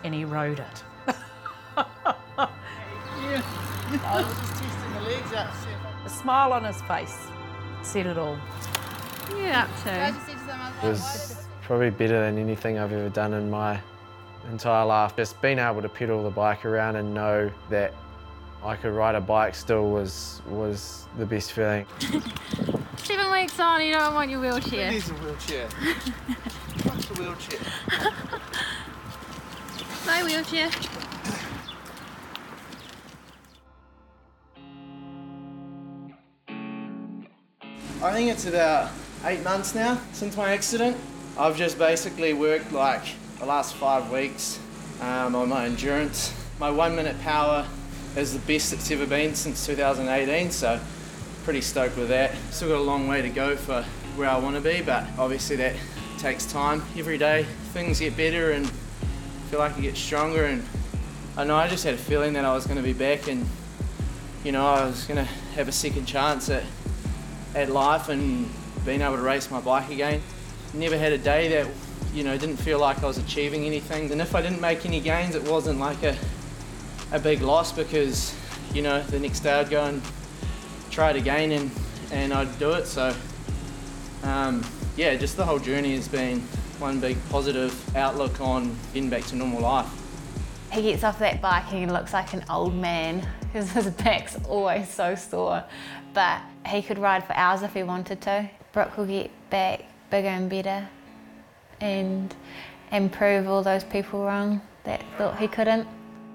and he rode it. Yeah. I was just testing the legs out to see if I... A smile on his face said it all. What are you up to? It was probably better than anything I've ever done in my entire life. Just being able to pedal the bike around and know that I could ride a bike still was the best feeling. 7 weeks on, you don't want your wheelchair. It is a wheelchair. What's a wheelchair? My wheelchair. I think it's about 8 months now since my accident. I've just basically worked like the last 5 weeks on my endurance. My 1 minute power is the best it's ever been since 2018, so pretty stoked with that. Still got a long way to go for where I want to be, but obviously that takes time. Every day things get better and I feel like I get stronger, and I know I just had a feeling that I was going to be back and you know I was going to have a second chance at life and being able to race my bike again. Never had a day that, you know, didn't feel like I was achieving anything. And if I didn't make any gains, it wasn't like a big loss because, you know, the next day I'd go and try it again and I'd do it. So, yeah, just the whole journey has been one big positive outlook on getting back to normal life. He gets off that bike and he looks like an old man because his back's always so sore. But he could ride for hours if he wanted to. Brooke will get back bigger and better and prove all those people wrong that thought he couldn't.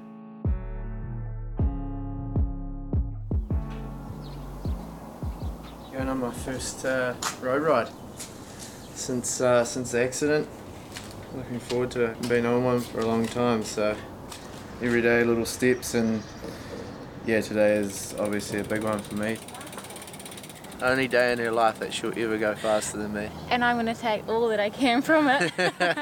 Going on my first road ride since the accident. Looking forward to it. Been on one for a long time, so every day little steps, and yeah, today is obviously a big one for me. Only day in her life that she'll ever go faster than me. And I'm going to take all that I can from it.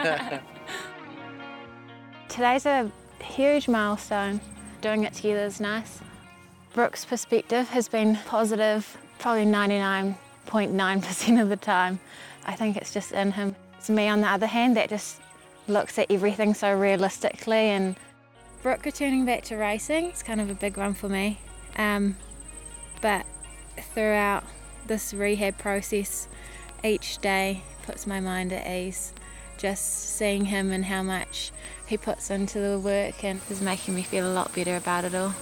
Today's a huge milestone. Doing it together is nice. Brooke's perspective has been positive probably 99.9% of the time. I think it's just in him. It's me, on the other hand, that just looks at everything so realistically. And Brooke returning back to racing, it's kind of a big one for me. But throughout this rehab process, each day puts my mind at ease. Just seeing him and how much he puts into the work and is making me feel a lot better about it all.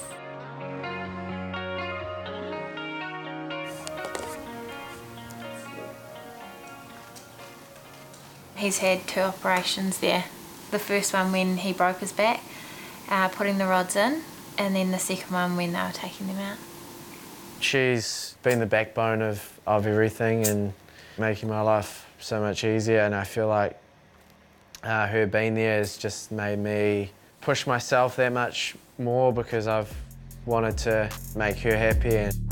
He's had 2 operations there. The first one when he broke his back, putting the rods in, and then the second one when they were taking them out. She's been the backbone of everything and making my life so much easier, and I feel like her being there has just made me push myself that much more because I've wanted to make her happy. And